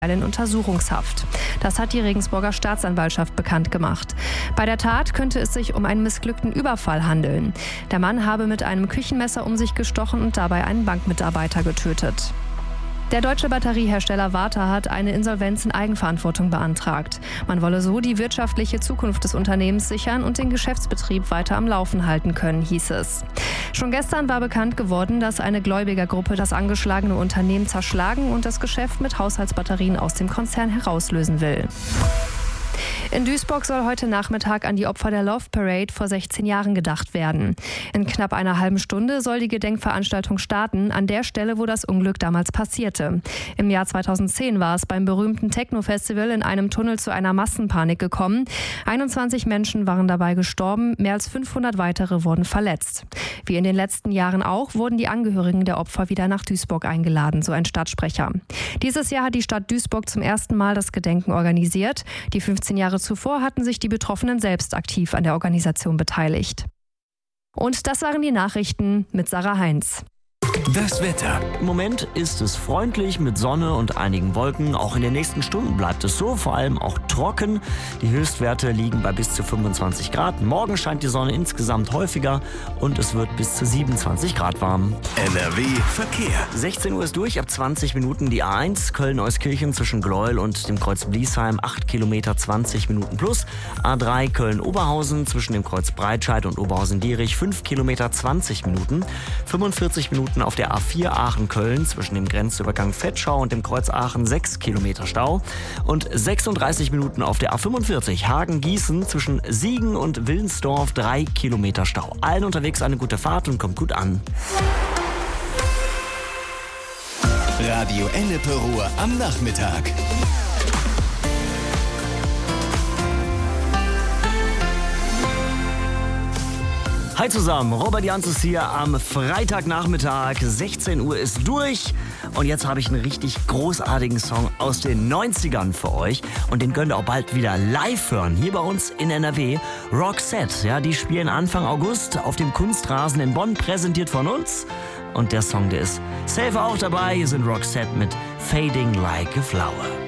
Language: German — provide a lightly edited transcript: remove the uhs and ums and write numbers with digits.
in Untersuchungshaft. Das hat die Regensburger Staatsanwaltschaft bekannt gemacht. Bei der Tat könnte es sich um einen missglückten Überfall handeln. Der Mann habe mit einem Küchenmesser um sich gestochen und dabei einen Bankmitarbeiter getötet. Der deutsche Batteriehersteller Varta hat eine Insolvenz in Eigenverantwortung beantragt. Man wolle so die wirtschaftliche Zukunft des Unternehmens sichern und den Geschäftsbetrieb weiter am Laufen halten können, hieß es. Schon gestern war bekannt geworden, dass eine Gläubigergruppe das angeschlagene Unternehmen zerschlagen und das Geschäft mit Haushaltsbatterien aus dem Konzern herauslösen will. In Duisburg soll heute Nachmittag an die Opfer der Love Parade vor 16 Jahren gedacht werden. In knapp einer halben Stunde soll die Gedenkveranstaltung starten, an der Stelle, wo das Unglück damals passierte. Im Jahr 2010 war es beim berühmten Techno-Festival in einem Tunnel zu einer Massenpanik gekommen. 21 Menschen waren dabei gestorben, mehr als 500 weitere wurden verletzt. Wie in den letzten Jahren auch, wurden die Angehörigen der Opfer wieder nach Duisburg eingeladen, so ein Stadtsprecher. Dieses Jahr hat die Stadt Duisburg zum ersten Mal das Gedenken organisiert. Die 15 Jahre zuvor hatten sich die Betroffenen selbst aktiv an der Organisation beteiligt. Und das waren die Nachrichten mit Sarah Heinz. Das Wetter. Im Moment ist es freundlich mit Sonne und einigen Wolken. Auch in den nächsten Stunden bleibt es so, vor allem auch trocken. Die Höchstwerte liegen bei bis zu 25 Grad. Morgen scheint die Sonne insgesamt häufiger und es wird bis zu 27 Grad warm. NRW Verkehr. 16 Uhr ist durch, ab 20 Minuten die A1 Köln-Euskirchen zwischen Gleuel und dem Kreuz Bliesheim, 8 Kilometer 20 Minuten plus. A3 Köln-Oberhausen zwischen dem Kreuz Breitscheid und Oberhausen-Dierich, 5 Kilometer 20 Minuten. 45 Minuten auf der A4 Aachen-Köln zwischen dem Grenzübergang Vetschau und dem Kreuz Aachen, 6 Kilometer Stau. Und 36 Minuten auf der A45 Hagen-Gießen zwischen Siegen und Wilnsdorf, 3 Kilometer Stau. Allen unterwegs eine gute Fahrt und kommt gut an. Radio Ennepe-Ruhr am Nachmittag. Hi zusammen, Robert Janzus hier am Freitagnachmittag. 16 Uhr ist durch und jetzt habe ich einen richtig großartigen Song aus den 90ern für euch und den könnt ihr auch bald wieder live hören, hier bei uns in NRW. Roxette, ja, die spielen Anfang August auf dem Kunstrasen in Bonn, präsentiert von uns. Und der Song, der ist safe auch dabei. Hier sind Roxette mit Fading Like a Flower.